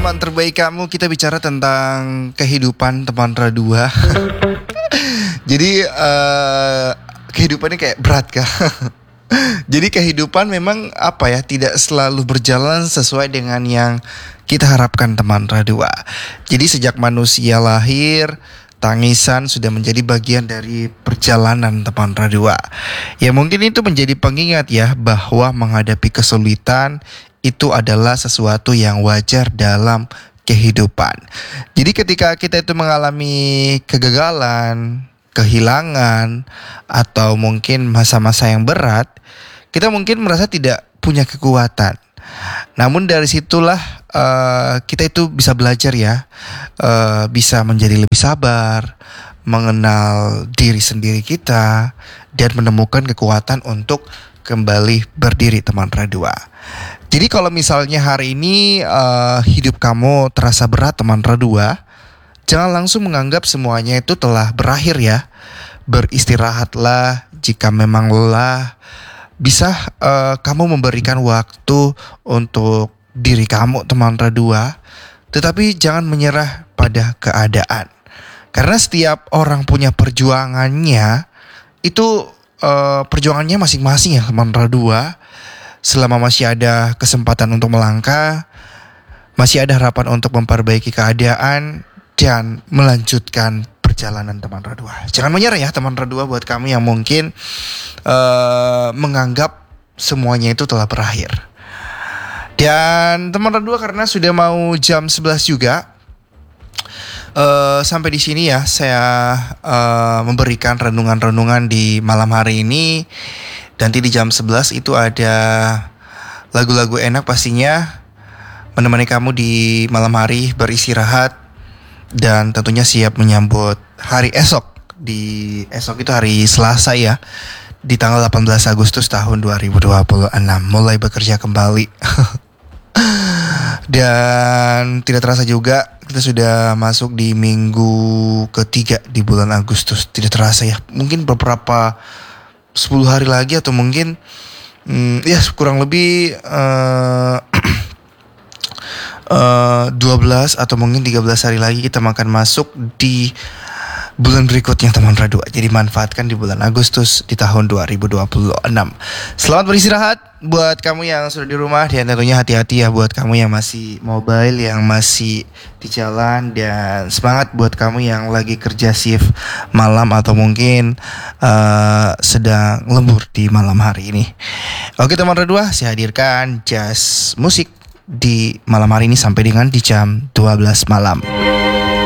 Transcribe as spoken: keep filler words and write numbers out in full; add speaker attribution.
Speaker 1: teman terbaik kamu, kita bicara tentang kehidupan teman Radua. Jadi uh, kehidupannya kayak berat kah? Jadi kehidupan memang apa ya, tidak selalu berjalan sesuai dengan yang kita harapkan teman Radua. Jadi sejak manusia lahir, tangisan sudah menjadi bagian dari perjalanan teman Radua. Ya mungkin itu menjadi pengingat ya, bahwa menghadapi kesulitan itu adalah sesuatu yang wajar dalam kehidupan. Jadi ketika kita itu mengalami kegagalan, kehilangan, atau mungkin masa-masa yang berat, kita mungkin merasa tidak punya kekuatan. Namun dari situlah uh, kita itu bisa belajar ya, uh, bisa menjadi lebih sabar, mengenal diri sendiri kita, dan menemukan kekuatan untuk kembali berdiri teman Radua. Jadi kalau misalnya hari ini uh, hidup kamu terasa berat teman Radua, jangan langsung menganggap semuanya itu telah berakhir ya. Beristirahatlah jika memang lelah. Bisa uh, kamu memberikan waktu untuk diri kamu teman Radua, tetapi jangan menyerah pada keadaan. Karena setiap orang punya perjuangannya, itu uh, perjuangannya masing-masing ya teman Radua. Selama masih ada kesempatan untuk melangkah, masih ada harapan untuk memperbaiki keadaan dan melanjutkan perjalanan teman Radua. Jangan menyerah ya teman Radua, buat kamu yang mungkin uh, menganggap semuanya itu telah berakhir. Dan teman Radua, karena sudah mau jam sebelas juga, uh, sampai di sini ya saya uh, memberikan renungan-renungan di malam hari ini. Nanti di jam sebelas itu ada lagu-lagu enak pastinya menemani kamu di malam hari beristirahat, dan tentunya siap menyambut hari esok. Di esok itu hari Selasa ya, di tanggal delapan belas Agustus tahun dua ribu dua puluh enam mulai bekerja kembali. Dan tidak terasa juga kita sudah masuk di minggu ketiga di bulan Agustus. Tidak terasa ya, mungkin beberapa sepuluh hari lagi atau mungkin hmm, ya kurang lebih uh, uh, dua belas atau mungkin tiga belas hari lagi kita akan masuk di bulan berikutnya teman Radua. Jadi manfaatkan di bulan Agustus di tahun dua ribu dua puluh enam. Selamat beristirahat buat kamu yang sudah di rumah, dan tentunya hati-hati ya buat kamu yang masih mobile, yang masih di jalan, dan semangat buat kamu yang lagi kerja shift malam atau mungkin uh, sedang lembur di malam hari ini. Oke teman Radua, saya hadirkan jazz musik di malam hari ini sampai dengan di jam dua belas malam.